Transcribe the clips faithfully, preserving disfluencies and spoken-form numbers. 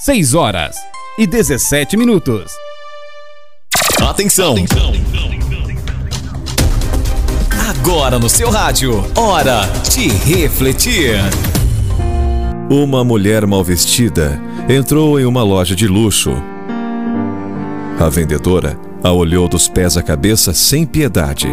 seis horas e dezessete minutos. Atenção! Atenção. Agora no seu rádio, hora de refletir. Uma mulher mal vestida entrou em uma loja de luxo. A vendedora a olhou dos pés à cabeça sem piedade.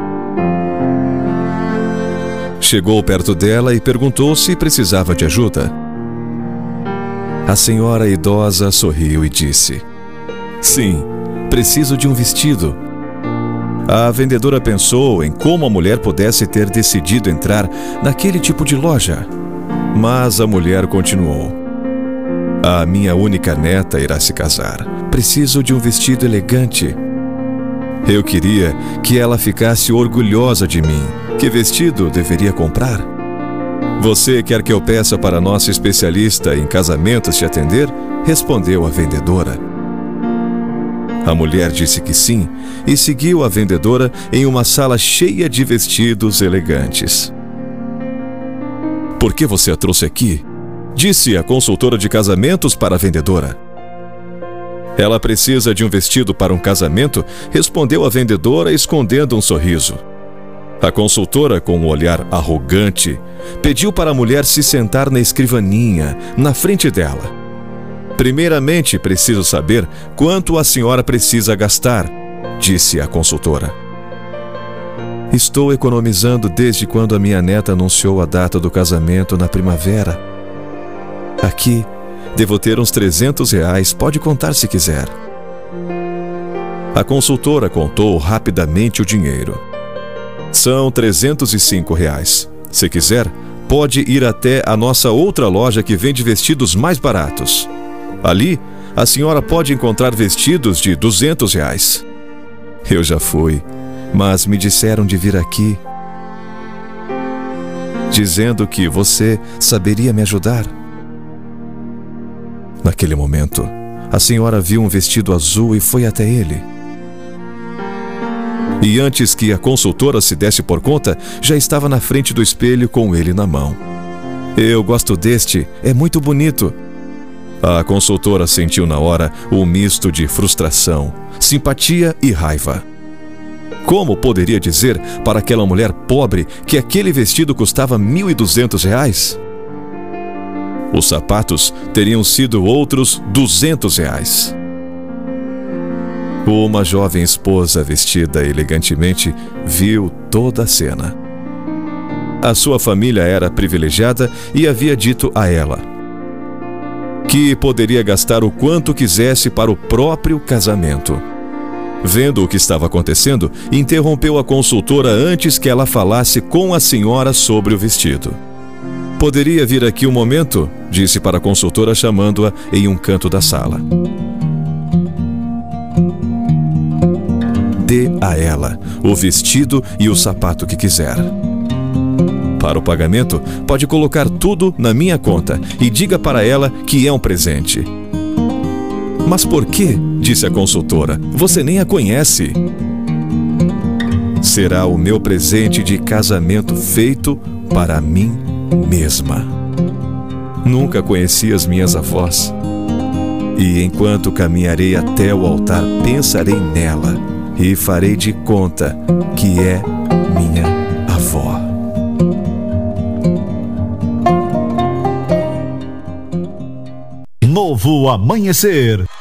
Chegou perto dela e perguntou se precisava de ajuda. A senhora idosa sorriu e disse: "Sim, preciso de um vestido." A vendedora pensou em como a mulher pudesse ter decidido entrar naquele tipo de loja. Mas a mulher continuou: "A minha única neta irá se casar. Preciso de um vestido elegante. Eu queria que ela ficasse orgulhosa de mim. Que vestido deveria comprar? Você quer que eu peça para a nossa especialista em casamentos te atender?" respondeu a vendedora. A mulher disse que sim e seguiu a vendedora em uma sala cheia de vestidos elegantes. "Por que você a trouxe aqui?" disse a consultora de casamentos para a vendedora. "Ela precisa de um vestido para um casamento", respondeu a vendedora, escondendo um sorriso. A consultora, com um olhar arrogante, pediu para a mulher se sentar na escrivaninha, na frente dela. "Primeiramente, preciso saber quanto a senhora precisa gastar", disse a consultora. "Estou economizando desde quando a minha neta anunciou a data do casamento na primavera. Aqui, devo ter uns trezentos reais, pode contar se quiser." A consultora contou rapidamente o dinheiro. "São trezentos e cinco reais. Se quiser, pode ir até a nossa outra loja que vende vestidos mais baratos. Ali, a senhora pode encontrar vestidos de duzentos reais. Eu já fui, mas me disseram de vir aqui, dizendo que você saberia me ajudar." Naquele momento, a senhora viu um vestido azul e foi até ele. E antes que a consultora se desse por conta, já estava na frente do espelho com ele na mão. "Eu gosto deste, é muito bonito." A consultora sentiu na hora um misto de frustração, simpatia e raiva. Como poderia dizer para aquela mulher pobre que aquele vestido custava mil e duzentos reais? Os sapatos teriam sido outros duzentos reais. Uma jovem esposa vestida elegantemente viu toda a cena. A sua família era privilegiada e havia dito a ela que poderia gastar o quanto quisesse para o próprio casamento. Vendo o que estava acontecendo, interrompeu a consultora antes que ela falasse com a senhora sobre o vestido. "Poderia vir aqui um momento?", disse para a consultora, chamando-a em um canto da sala. "Dê a ela o vestido e o sapato que quiser. Para o pagamento, pode colocar tudo na minha conta e diga para ela que é um presente." "Mas por quê?", disse a consultora. "Você nem a conhece." "Será o meu presente de casamento feito para mim mesma. Nunca conheci as minhas avós. E enquanto caminharei até o altar, pensarei nela e farei de conta que é minha avó." Novo amanhecer.